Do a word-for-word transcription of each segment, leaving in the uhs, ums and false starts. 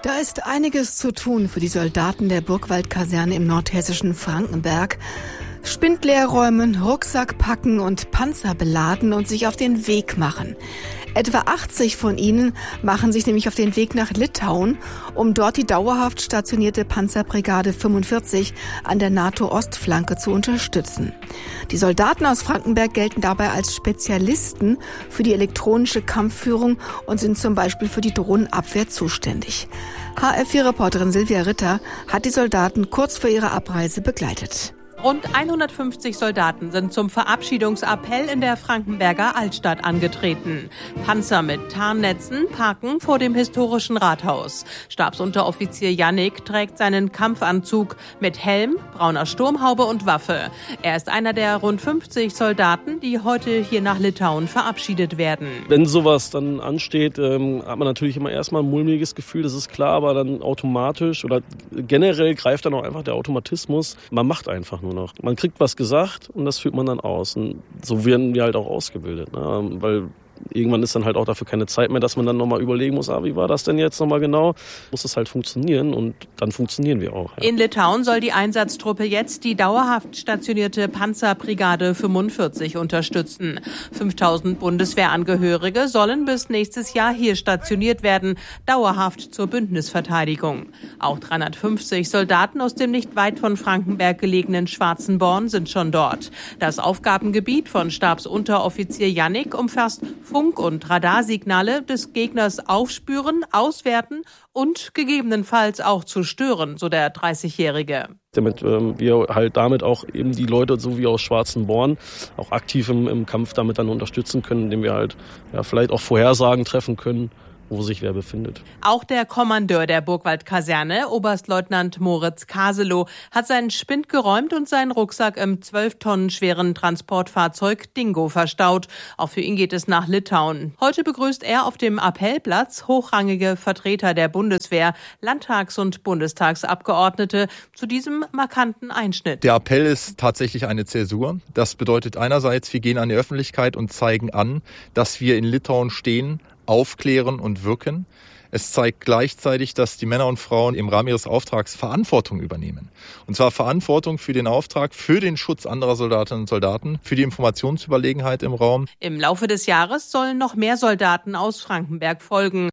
Da ist einiges zu tun für die Soldaten der Burgwald-Kaserne im nordhessischen Frankenberg. Spind leer räumen, Rucksack packen und Panzer beladen und sich auf den Weg machen. Etwa achtzig von ihnen machen sich nämlich auf den Weg nach Litauen, um dort die dauerhaft stationierte Panzerbrigade fünfundvierzig an der NATO-Ostflanke zu unterstützen. Die Soldaten aus Frankenberg gelten dabei als Spezialisten für die elektronische Kampfführung und sind zum Beispiel für die Drohnenabwehr zuständig. H R vier Reporterin Silvia Ritter hat die Soldaten kurz vor ihrer Abreise begleitet. Rund hundertfünfzig Soldaten sind zum Verabschiedungsappell in der Frankenberger Altstadt angetreten. Panzer mit Tarnnetzen parken vor dem historischen Rathaus. Stabsunteroffizier Jannik trägt seinen Kampfanzug mit Helm, brauner Sturmhaube und Waffe. Er ist einer der rund fünfzig Soldaten, die heute hier nach Litauen verabschiedet werden. Wenn sowas dann ansteht, ähm, hat man natürlich immer erstmal ein mulmiges Gefühl, das ist klar, aber dann automatisch oder generell greift dann auch einfach der Automatismus. Man macht einfach nur noch. Man kriegt was gesagt und das führt man dann aus. Und so werden wir halt auch ausgebildet. Ne? Weil irgendwann ist dann halt auch dafür keine Zeit mehr, dass man dann nochmal überlegen muss, ah, wie war das denn jetzt nochmal genau? Muss das halt funktionieren und dann funktionieren wir auch. Ja. In Litauen soll die Einsatztruppe jetzt die dauerhaft stationierte Panzerbrigade fünfundvierzig unterstützen. fünftausend Bundeswehrangehörige sollen bis nächstes Jahr hier stationiert werden, dauerhaft zur Bündnisverteidigung. Auch dreihundertfünfzig Soldaten aus dem nicht weit von Frankenberg gelegenen Schwarzenborn sind schon dort. Das Aufgabengebiet von Stabsunteroffizier Jannik umfasst Funk- und Radarsignale des Gegners aufspüren, auswerten und gegebenenfalls auch zu stören, so der dreißigjährige. Damit ähm, wir halt damit auch eben die Leute, so wie aus Schwarzenborn, auch aktiv im, im Kampf damit dann unterstützen können, indem wir halt ja, vielleicht auch Vorhersagen treffen können, wo sich wer befindet. Auch der Kommandeur der Burgwald-Kaserne, Oberstleutnant Moritz Kaselow, hat seinen Spind geräumt und seinen Rucksack im zwölf Tonnen schweren Transportfahrzeug Dingo verstaut. Auch für ihn geht es nach Litauen. Heute begrüßt er auf dem Appellplatz hochrangige Vertreter der Bundeswehr, Landtags- und Bundestagsabgeordnete zu diesem markanten Einschnitt. Der Appell ist tatsächlich eine Zäsur. Das bedeutet einerseits, wir gehen an die Öffentlichkeit und zeigen an, dass wir in Litauen stehen, aufklären und wirken. Es zeigt gleichzeitig, dass die Männer und Frauen im Rahmen ihres Auftrags Verantwortung übernehmen. Und zwar Verantwortung für den Auftrag, für den Schutz anderer Soldatinnen und Soldaten, für die Informationsüberlegenheit im Raum. Im Laufe des Jahres sollen noch mehr Soldaten aus Frankenberg folgen.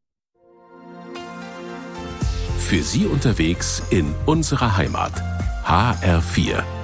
Für Sie unterwegs in unserer Heimat. H R vier.